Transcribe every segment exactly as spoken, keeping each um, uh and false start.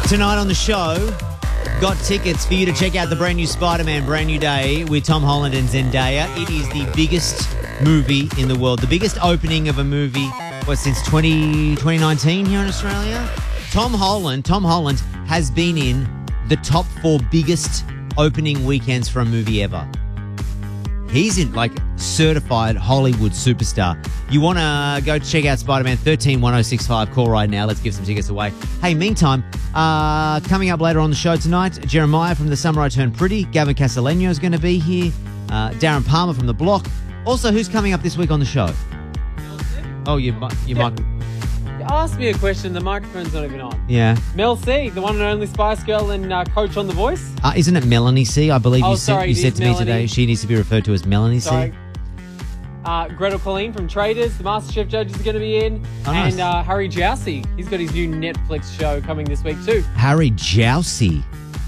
Tonight on the show, got tickets for you to check out the brand new Spider-Man Brand New Day with Tom Holland and Zendaya. It is the biggest movie in the world, the biggest opening of a movie, what, since twenty, twenty nineteen here in Australia? Tom Holland, Tom Holland has been in the top four biggest opening weekends for a movie ever. He's in, like, certified Hollywood superstar. You want to go check out Spider-Man? thirteen one oh six five. Call right now. Let's give some tickets away. Hey, meantime, uh, coming up later on the show tonight, Jeremiah from The Summer I Turned Pretty. Gavin Castellano is going to be here. Uh, Darren Palmer from The Block. Also, who's coming up this week on the show? Oh, you, you yeah. might... Ask me a question. The microphone's not even on. Yeah. Mel C, the one and only Spice Girl and uh, coach on The Voice. Uh, isn't it Melanie C? I believe oh, you sorry, said, you said to Melanie. me today she needs to be referred to as Melanie sorry. C. Uh, Gretel Colleen from Traders, the MasterChef judges are going to be in. Oh, nice. And uh, Harry Jousey, he's got his new Netflix show coming this week too. Harry Jousey.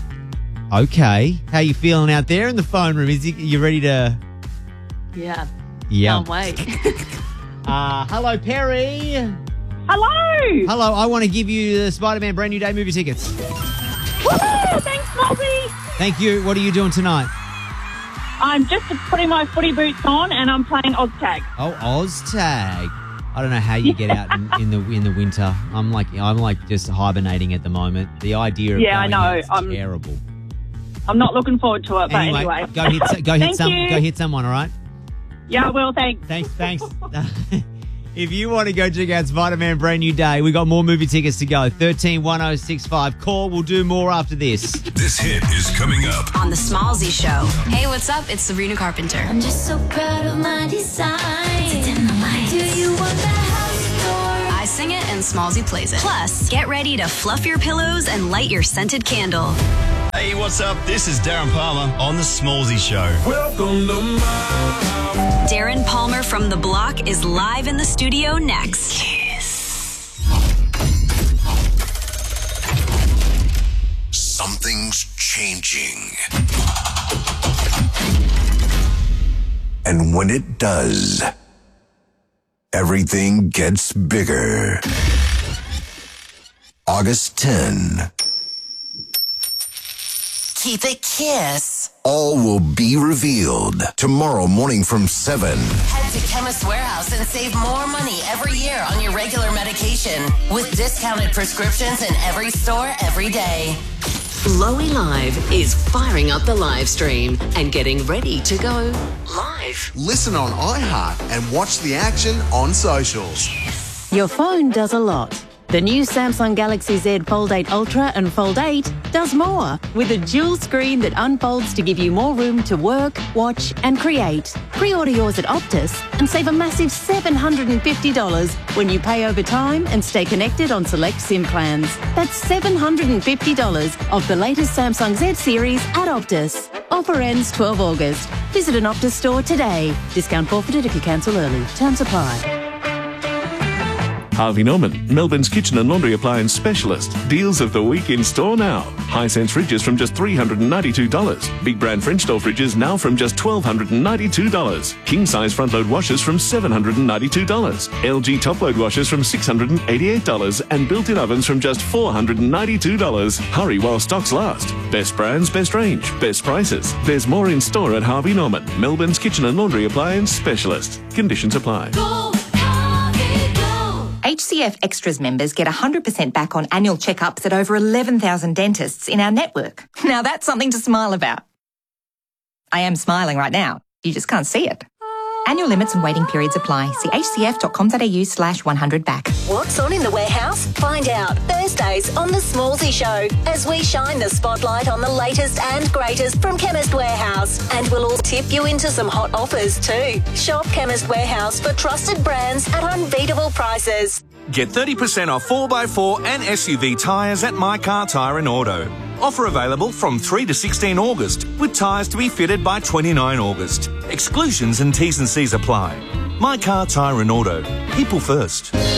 Okay. How you feeling out there in the phone room? Is you, you ready to... Yeah. Yeah. Can't wait. uh, hello, Perry. Hello! Hello, I want to give you the Spider-Man Brand New Day movie tickets. Woohoo! Thanks, Mozzie! Thank you. What are you doing tonight? I'm just putting my footy boots on and I'm playing Oztag. Oh, Oztag. I don't know how you get out in, in the in the winter. I'm like I'm like just hibernating at the moment. The idea of Yeah, I going know. out is I'm- terrible. I'm not looking forward to it, but Anyway, anyway. go hit go hit Thank some you. go hit someone. All right. Yeah, I will, thanks. Thanks, thanks. If you want to go check out Spider-Man Brand New Day, we got more movie tickets to go. thirteen one oh six five. Call. We'll do more after this. This hit is coming up on The Smallsy Show. Hey, what's up? It's Sabrina Carpenter. I'm just so proud of my design. Do you want the house door? I sing it and Smallsy plays it. Plus, get ready to fluff your pillows and light your scented candle. Hey, what's up? This is Darren Palmer on The Smallsy Show. Welcome to my house. Darren Palmer from The Block is live in the studio next. Kiss. Something's changing. And when it does, everything gets bigger. August tenth. Keep it Kiss. All will be revealed tomorrow morning from seven. Head to Chemist Warehouse and save more money every year on your regular medication with discounted prescriptions in every store every day. Lowy Live is firing up the live stream and getting ready to go live. Listen on iHeart and watch the action on socials. Your phone does a lot. The new Samsung Galaxy Z Fold eight Ultra and Fold eight does more with a dual screen that unfolds to give you more room to work, watch and create. Pre-order yours at Optus and save a massive seven hundred fifty dollars when you pay over time and stay connected on select SIM plans. That's seven hundred fifty dollars off the latest Samsung Z series at Optus. Offer ends twelve August. Visit an Optus store today. Discount forfeited if you cancel early. Terms apply. Harvey Norman, Melbourne's kitchen and laundry appliance specialist. Deals of the week in store now. Hisense fridges from just three hundred ninety-two dollars. Big brand French door fridges now from just one thousand two hundred ninety-two dollars. King size front load washers from seven hundred ninety-two dollars. L G top load washers from six hundred eighty-eight dollars. And built-in ovens from just four hundred ninety-two dollars. Hurry while stocks last. Best brands, best range, best prices. There's more in store at Harvey Norman, Melbourne's kitchen and laundry appliance specialist. Conditions apply. Go, H C F Extras members get one hundred percent back on annual checkups at over eleven thousand dentists in our network. Now that's something to smile about. I am smiling right now. You just can't see it. Annual limits and waiting periods apply. See hcf.com.au slash 100 back. What's on in the warehouse? Find out Thursdays on The Smallsy Show as we shine the spotlight on the latest and greatest from Chemist Warehouse. And we'll all tip you into some hot offers too. Shop Chemist Warehouse for trusted brands at unbeatable prices. Get thirty percent off four by four and S U V tyres at My Car Tyre and Auto. Offer available from three to sixteen August, with tyres to be fitted by twenty-nine August. Exclusions and T's and C's apply. My Car Tyre and Auto. People first.